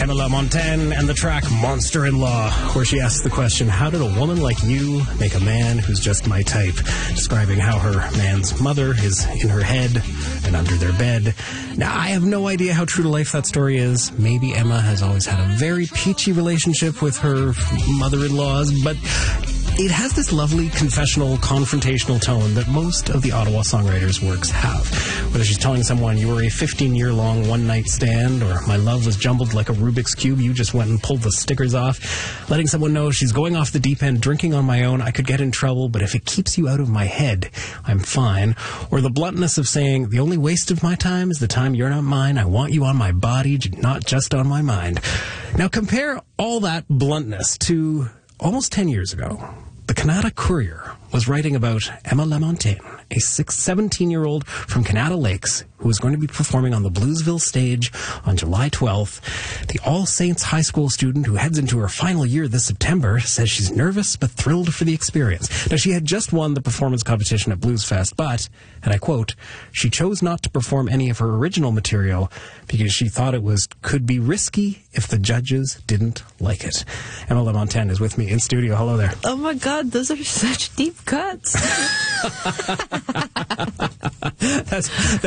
Emma LaMontagne and the track Monster-in-Law, where she asks the question, how did a woman like you make a man who's just my type? Describing how her man's mother is in her head and under their bed. Now, I have no idea how true to life that story is. Maybe Emma has always had a very peachy relationship with her mother-in-laws, but it has this lovely confessional, confrontational tone that most of the Ottawa songwriters' works have. Whether she's telling someone you were a 15-year-long one-night stand, or my love was jumbled like a Rubik's Cube, you just went and pulled the stickers off, letting someone know she's going off the deep end, drinking on my own, I could get in trouble, but if it keeps you out of my head, I'm fine. Or the bluntness of saying, the only waste of my time is the time you're not mine, I want you on my body, not just on my mind. Now compare all that bluntness to almost 10 years ago. The Kanata Courier was writing about Emma LaMontagne, a 17-year-old from Kanata Lakes who was going to be performing on the Bluesville stage on July 12th. The All Saints High School student who heads into her final year this September says she's nervous but thrilled for the experience. Now, she had just won the performance competition at Bluesfest, but, and I quote, she chose not to perform any of her original material because she thought it could be risky if the judges didn't like it. Emma LaMontagne is with me in studio. Hello there. Oh my God, those are such deep cuts. That's